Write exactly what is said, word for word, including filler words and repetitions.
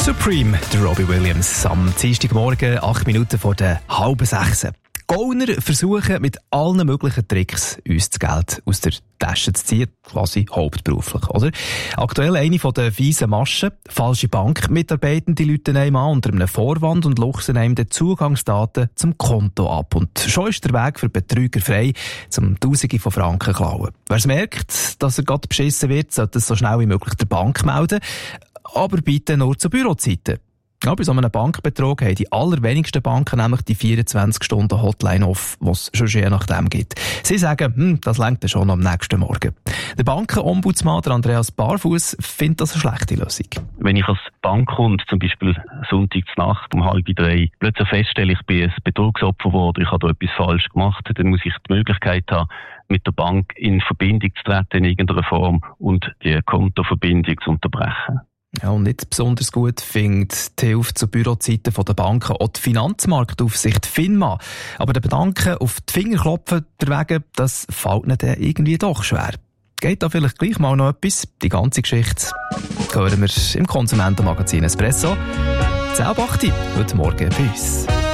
Supreme, der Robbie Williams, am Dienstagmorgen, acht Minuten vor der halben sechs. Gauner versuchen mit allen möglichen Tricks uns das Geld aus der Tasche zu ziehen, quasi hauptberuflich, oder? Aktuell eine von den fiesen Maschen. Falsche Bankmitarbeitende Leute nehmen an unter einem Vorwand und luchsen einem die Zugangsdaten zum Konto ab. Und schon ist der Weg für Betrüger frei, zum Tausende von Franken zu klauen. Wer es merkt, dass er gerade beschissen wird, sollte es so schnell wie möglich der Bank melden. Aber bitte nur zu Bürozeiten. Ja, bei so einem Bankbetrug haben die allerwenigsten Banken nämlich die vierundzwanzig Stunden Hotline off, die es schon je nachdem gibt. Sie sagen, hm, das reicht dann schon am nächsten Morgen. Der Bankenombudsmann, der Andreas Barfuß, findet das eine schlechte Lösung. Wenn ich als Bankkunde zum Beispiel Sonntagsnacht um halb drei plötzlich feststelle, ich bin ein Betrugsopfer geworden, ich habe da etwas falsch gemacht, dann muss ich die Möglichkeit haben, mit der Bank in Verbindung zu treten in irgendeiner Form und die Kontoverbindung zu unterbrechen. Ja, und nicht besonders gut findet die Hilfe zu Bürozeiten der Banken auch die Finanzmarktaufsicht FINMA. Aber den Banken auf die Finger klopfen derwegen, das fällt ihnen dann irgendwie doch schwer. Geht da vielleicht gleich mal noch etwas? Die ganze Geschichte hören wir im Konsumentenmagazin Espresso. zehn ab acht heute Morgen bei uns.